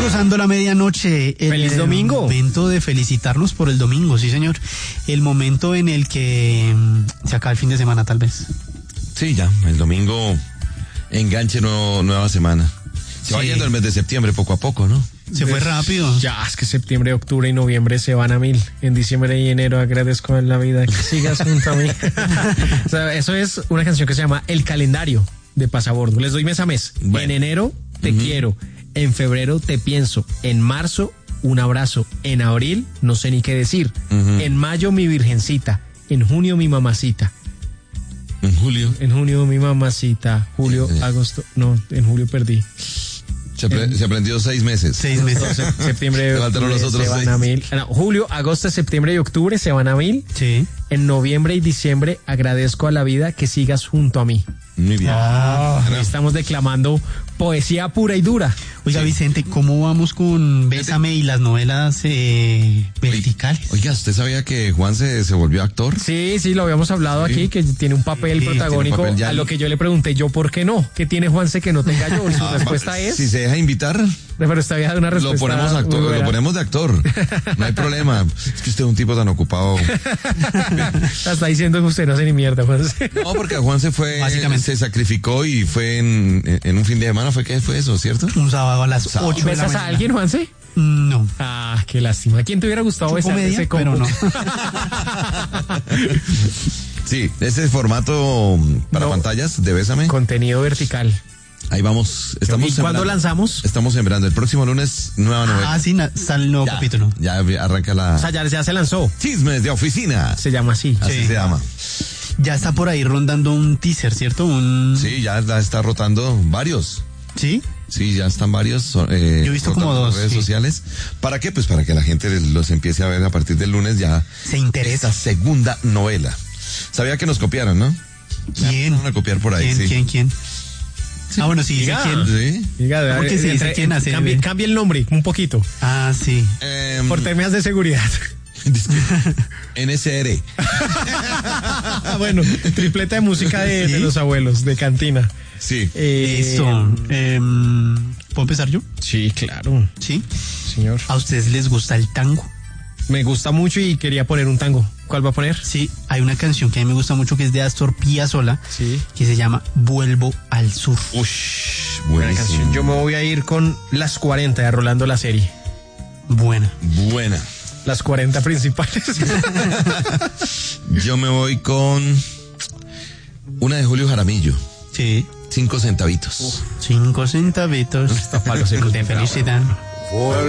rozando la medianoche. ¡Feliz domingo! El momento de felicitarnos por el domingo, sí señor. El momento en el que se acaba el fin de semana, tal vez. Sí, ya, el domingo enganche nueva semana. Se va yendo el mes de septiembre poco a poco, ¿no? Se fue rápido. Ya, es que septiembre, octubre y noviembre se van a 1000. En diciembre y enero agradezco en la vida que sigas junto a mí. O sea, eso es una canción que se llama El Calendario de Pasabordo. Les doy mes a mes. Bueno. En enero te quiero. En febrero te pienso. En marzo un abrazo. En abril no sé ni qué decir. En mayo mi virgencita. En junio mi mamacita. En julio. En junio mi mamacita. Julio, agosto. No, en julio perdí. Se aprendió 6 meses. 6 meses. Septiembre, Te faltaron los otros se van 6. a 1000. No, julio, agosto, septiembre y octubre se van a 1000. Sí. En noviembre y diciembre agradezco a la vida que sigas junto a mí. Muy bien. Estamos declamando poesía pura y dura. Oiga, Vicente, ¿cómo vamos con Bésame y las novelas verticales? Oiga, ¿usted sabía que Juan se volvió actor? Sí, lo habíamos hablado aquí, que tiene un papel protagónico. Tiene un papel ya. A lo que yo le pregunté, ¿yo por qué no? ¿Qué tiene Juanse que no tenga yo? Y su respuesta es... Si se deja invitar, Pero está bien una respuesta. lo ponemos actor, muy buena. lo ponemos de actor. No hay problema. Es que usted es un tipo tan ocupado. Está diciendo que usted no hace ni mierda, Juanse. No, porque Juan se fue, Básicamente. se sacrificó y fue en un fin de semana. ¿Qué fue eso, cierto? Un sábado a las 8 de la ¿Besas mañana. a alguien, Juanse? No. Ah, qué lástima. ¿A quién te hubiera gustado besar Comedia, ese combo? pero no. Sí, ese formato para No. pantallas de Bésame. Contenido vertical. Ahí vamos. ¿Y cuándo lanzamos? Estamos sembrando. El próximo lunes, nueva novela. Ah, sí, sale el nuevo capítulo. Ya arranca la O sea, ya se lanzó. Chismes de Oficina. Se llama así. Así Sí. se llama. Ya está por ahí rondando un teaser, ¿cierto? Sí, ya la está rotando varios. ¿Sí? Sí, ya están varios. Yo he visto como rotando en 2, redes sí. sociales. ¿Para qué? Pues para que la gente los empiece a ver a partir del lunes ya. Se interesa. Esta segunda novela. Sabía que nos copiaron, ¿no? ¿Quién? Van a copiar por ahí, sí. ¿Quién? Ah, bueno, sí, dice Diga. quién. Sí. Diga, ¿Cómo que se dice quién hace? Cambie el nombre un poquito. Ah, sí. Por temas de seguridad. NSR. Bueno, tripleta de música de los abuelos, de cantina. Sí. Eso. ¿Puedo empezar yo? Sí, claro. Sí. Señor. ¿A ustedes les gusta el tango? Me gusta mucho y quería poner un tango. ¿Cuál va a poner? Sí, hay una canción que a mí me gusta mucho que es de Astor Piazzolla, Sí. que se llama Vuelvo al Sur. Ush, Buena buenísimo. canción. Yo me voy a ir con Las 40 de Rolando la serie. Buena. Buena. Las 40 principales. Yo me voy con una de Julio Jaramillo. Sí. 5 centavitos. 5 centavitos Palo seco. de felicidad.